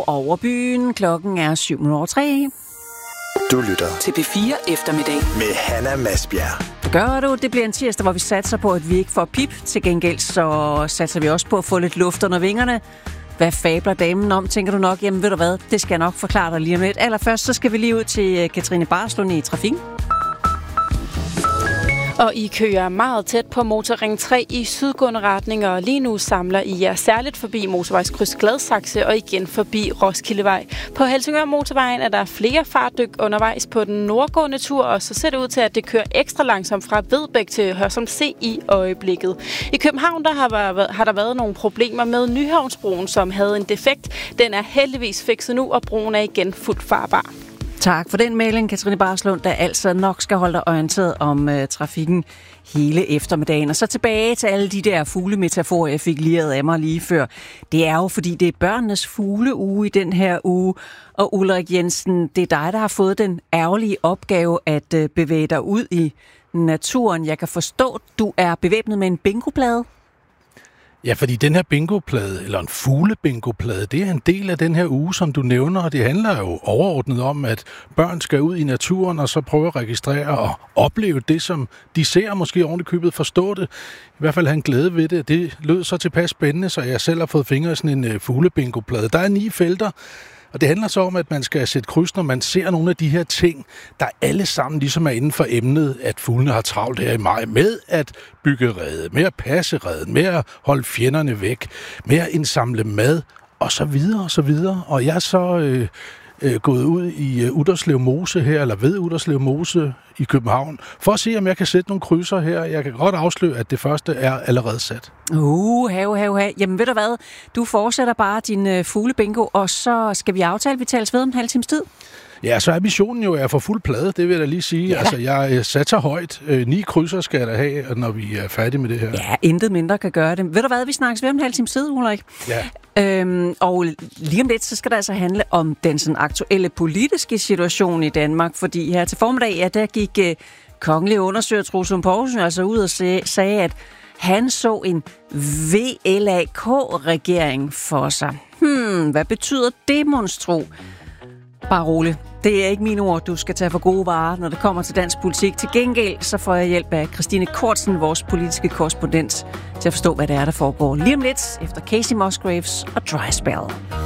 over byen. Klokken er 7:03. Du lytter til P4 Eftermiddag med Hanna Masbjerg. Det gør du. Det bliver en tirsdag, hvor vi satser på, at vi ikke får pip. Til gengæld så satser vi også på at få lidt luft under vingerne. Hvad fabler damen om, tænker du nok? Jamen ved du hvad, det skal jeg nok forklare dig lige om lidt. Allerførst så skal vi lige ud til Katrine Barslund i trafikken. Og I kører meget tæt på motorring 3 i sydgående retning, og lige nu samler I jer særligt forbi motorvejskryds Gladsaxe og igen forbi Roskildevej. På Helsingør Motorvejen er der flere fartdyk undervejs på den nordgående tur, og så ser det ud til, at det kører ekstra langsomt fra Vedbæk til Hørsholm C i øjeblikket. I København der har der været nogle problemer med Nyhavnsbroen, som havde en defekt. Den er heldigvis fikset nu, og broen er igen fuldt farbar. Tak for den melding, Katrine Barslund, der altså nok skal holde dig orienteret om trafikken hele eftermiddagen. Og så tilbage til alle de der fuglemetaforer, jeg fik liret af mig lige før. Det er jo, fordi det er børnenes fugleuge i den her uge. Og Ulrik Jensen, det er dig, der har fået den ærgerlige opgave at bevæge dig ud i naturen. Jeg kan forstå, du er bevæbnet med en bingoplade. Ja, fordi den her bingoplade, eller en fuglebingoplade, det er en del af den her uge, som du nævner, og det handler jo overordnet om, at børn skal ud i naturen og så prøve at registrere og opleve det, som de ser, og måske ovenikøbet forstå det. I hvert fald have en glæde ved det. Det lød så tilpas spændende, så jeg selv har fået fingre i sådan en fuglebingoplade. Der er 9 felter, og det handler så om, at man skal sætte kryds, når man ser nogle af de her ting, der alle sammen ligesom er inden for emnet, at fuglene har travlt her i maj, med at bygge rede, med at passe reden, med at holde fjenderne væk, med at indsamle mad, og så videre, og så videre. Og jeg er så gået ud i Utterslev Mose her, eller ved Utterslev Mose i København, for at se, om jeg kan sætte nogle krydser her. Jeg kan godt afsløre, at det første er allerede sat. Jamen ved du hvad, du fortsætter bare din fuglebingo, og så skal vi aftale, at vi tales ved om en halv times tid. Ja, så er missionen jo at få fuld plade, det vil jeg da lige sige. Ja. Altså, jeg satser højt. 9 krydser skal jeg da have, når vi er færdige med det her. Ja, intet mindre kan gøre det. Ved du hvad, vi snakkes ved om en halv times tid, Ulrik? Ja. Og lige om lidt, så skal der altså handle om den sådan aktuelle politiske situation i Danmark, fordi her til formiddag, ja, der gik kongelig undersøger Troels Lund Poulsen altså ud og sagde, at han så en VLAK-regering for sig. Hvad betyder det, monstro? Bare rolig. Det er ikke mine ord, du skal tage for gode varer, når det kommer til dansk politik. Til gengæld så får jeg hjælp af Christine Kortsen, vores politiske korrespondent, til at forstå, hvad det er, der foregår lige om lidt efter Casey Musgraves og Dry Spell.